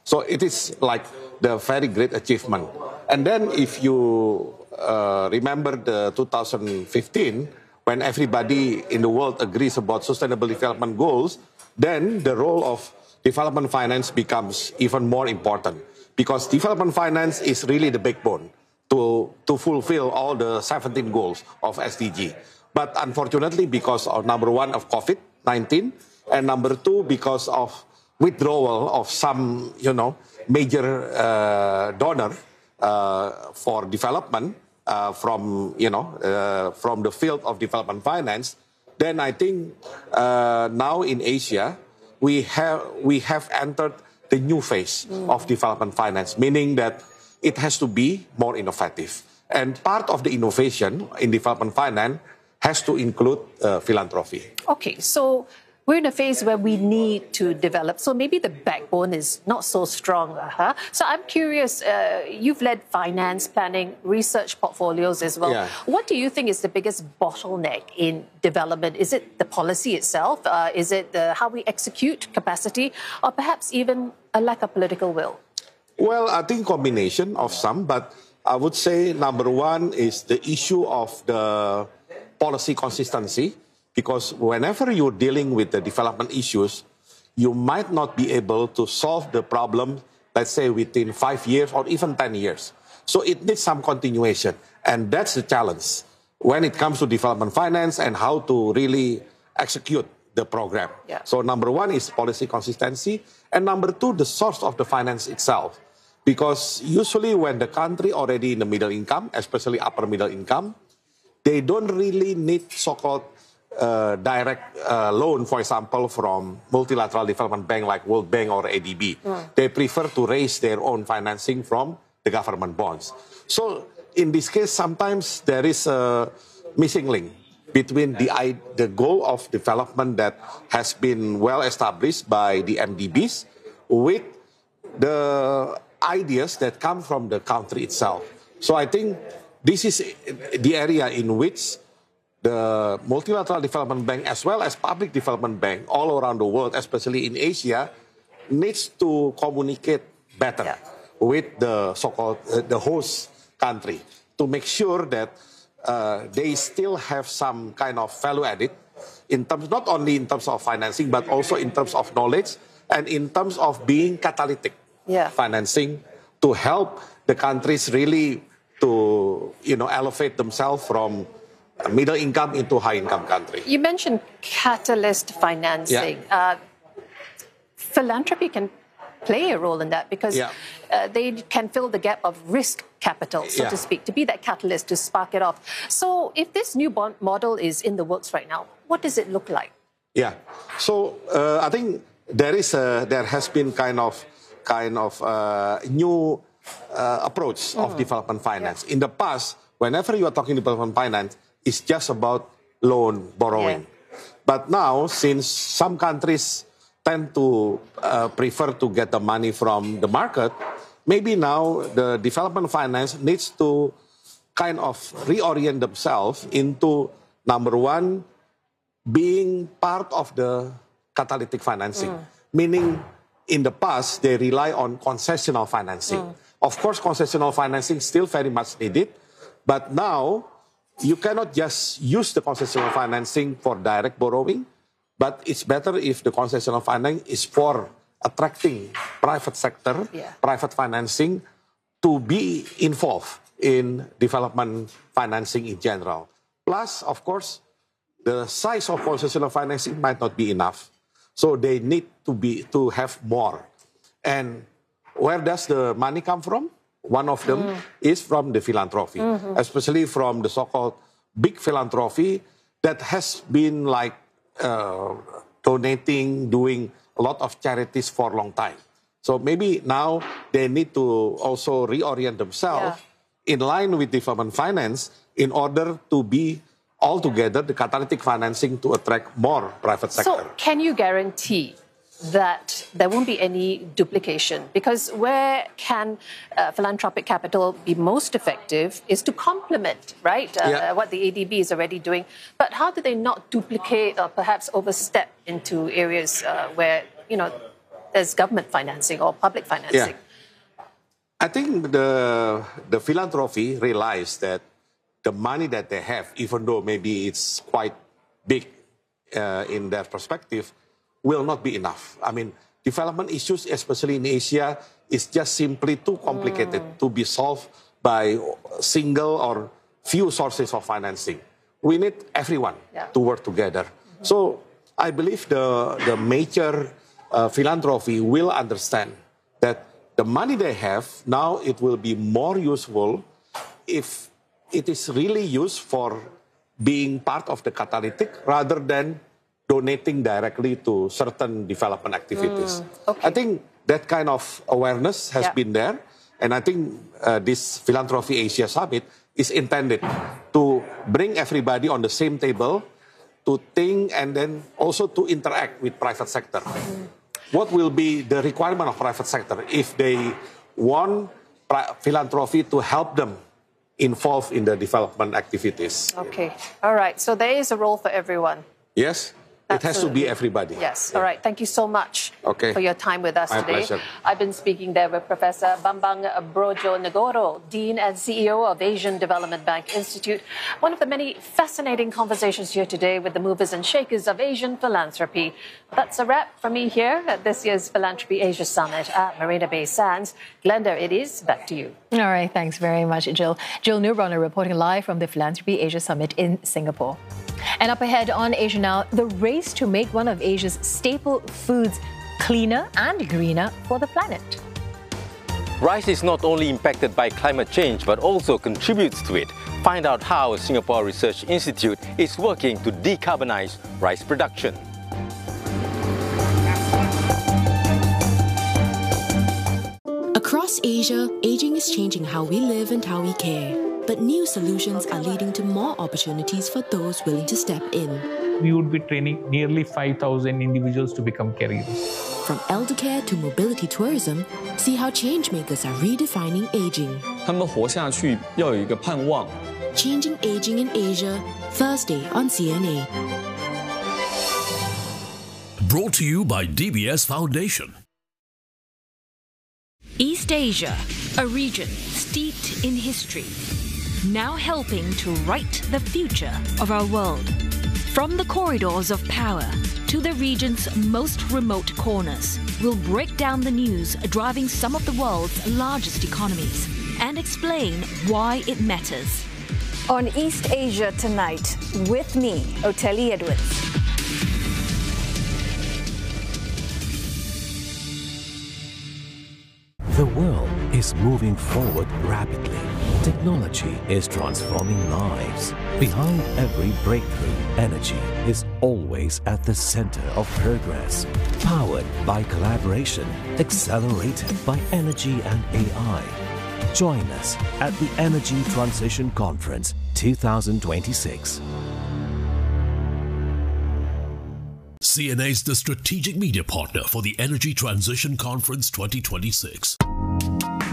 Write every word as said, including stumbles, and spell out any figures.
So it is like the very great achievement. And then if you uh, remember the two thousand fifteen, when everybody in the world agrees about sustainable development goals, then the role of development finance becomes even more important, because development finance is really the backbone to, to fulfill all the seventeen goals of S D G. But unfortunately, because of number one of COVID nineteen, and number two, because of withdrawal of some, you know, major uh, donor uh, for development uh, from, you know, uh, from the field of development finance, then I think uh, now in Asia, we have, we have entered the new phase mm. of development finance, meaning that it has to be more innovative. And part of the innovation in development finance has to include uh, philanthropy. Okay, so we're in a phase where we need to develop. So maybe the backbone is not so strong. Uh-huh. So I'm curious, uh, you've led finance, planning, research portfolios as well. Yeah. What do you think is the biggest bottleneck in development? Is it the policy itself? Uh, is it the, how we execute capacity? Or perhaps even a lack of political will? Well, I think combination of some, but I would say number one is the issue of the policy consistency, because whenever you're dealing with the development issues, you might not be able to solve the problem, let's say, within five years or even ten years. So it needs some continuation. And that's the challenge when it comes to development finance and how to really execute the program. Yeah. So number one is policy consistency. And number two, the source of the finance itself. Because usually when the country already in the middle income, especially upper middle income, they don't really need so-called uh, direct uh, loan, for example, from multilateral development bank like World Bank or A D B. Mm. They prefer to raise their own financing from the government bonds. So in this case, sometimes there is a missing link between the, the goal of development that has been well established by the M D Bs with the ideas that come from the country itself. So I think this is the area in which the multilateral development bank as well as public development bank all around the world, especially in Asia, needs to communicate better yeah. with the so-called uh, the host country to make sure that uh, they still have some kind of value added in terms, not only in terms of financing, but also in terms of knowledge and in terms of being catalytic yeah. financing to help the countries really to, you know, elevate themselves from middle income into high income country. You mentioned catalyst financing. Yeah. Uh, philanthropy can play a role in that because yeah. uh, they can fill the gap of risk capital, so yeah. to speak, to be that catalyst to spark it off. So if this new bond model is in the works right now, what does it look like? Yeah, so uh, I think there is a, there has been kind of kind of uh, new uh, approach mm. of development finance. Yeah. In the past, whenever you are talking development finance, it's just about loan, borrowing. Yeah. But now, since some countries tend to uh, prefer to get the money from the market, maybe now the development finance needs to kind of reorient themselves into, number one, being part of the catalytic financing. Mm. Meaning, in the past, they rely on concessional financing. Mm. Of course, concessional financing is still very much needed, but now you cannot just use the concessional financing for direct borrowing, but it's better if the concessional financing is for attracting private sector, yeah. private financing to be involved in development financing in general. Plus, of course, the size of concessional financing might not be enough. So they need to be to have more. And where does the money come from? One of them mm. is from the philanthropy, mm-hmm. especially from the so-called big philanthropy that has been like uh, donating, doing a lot of charities for a long time. So maybe now they need to also reorient themselves yeah. in line with development finance in order to be altogether the catalytic financing to attract more private sector. So can you guarantee that there won't be any duplication? Because where can uh, philanthropic capital be most effective is to complement, right, uh, yeah. what the A D B is already doing. But how do they not duplicate or perhaps overstep into areas uh, where, you know, as government financing or public financing? Yeah. I think the, the philanthropy realized that the money that they have, even though maybe it's quite big uh, in their perspective, will not be enough. I mean, development issues, especially in Asia, is just simply too complicated mm. to be solved by single or few sources of financing. We need everyone yeah. to work together. Mm-hmm. So I believe the, the major uh, philanthropy will understand that the money they have, now it will be more useful if it is really used for being part of the catalytic rather than donating directly to certain development activities. Mm, okay. I think that kind of awareness has yeah. been there. And I think uh, this Philanthropy Asia Summit is intended to bring everybody on the same table to think and then also to interact with private sector. Mm. What will be the requirement of private sector if they want philanthropy to help them involved in the development activities? Okay. All right. So there is a role for everyone. Yes. It has to be everybody. Yes. All right. Thank you so much okay. for your time with us My today. Pleasure. I've been speaking there with Professor Bambang Brojonegoro, Dean and C E O of Asian Development Bank Institute. One of the many fascinating conversations here today with the movers and shakers of Asian philanthropy. That's a wrap for me here at this year's Philanthropy Asia Summit at Marina Bay Sands. Glenda, it is back to you. All right. Thanks very much, Jill. Jill Neubrunner reporting live from the Philanthropy Asia Summit in Singapore. And up ahead on Asia Now, the race to make one of Asia's staple foods cleaner and greener for the planet. Rice is not only impacted by climate change, but also contributes to it. Find out how Singapore Research Institute is working to decarbonize rice production. Across Asia, aging is changing how we live and how we care. But new solutions are leading to more opportunities for those willing to step in. We would be training nearly five thousand individuals to become caregivers. From elder care to mobility tourism, see how changemakers are redefining aging. 他们活下去要有一个盼望。 Changing Aging in Asia, Thursday on C N A. Brought to you by D B S Foundation. East Asia, a region steeped in history, now helping to write the future of our world. From the corridors of power to the region's most remote corners, we'll break down the news driving some of the world's largest economies and explain why it matters. On East Asia Tonight, with me, Oteli Edwards. The world is moving forward rapidly. Technology is transforming lives. Behind every breakthrough, energy is always at the center of progress. Powered by collaboration, accelerated by energy and A I. Join us at the Energy Transition Conference twenty twenty-six. C N A is the strategic media partner for the Energy Transition Conference twenty twenty-six.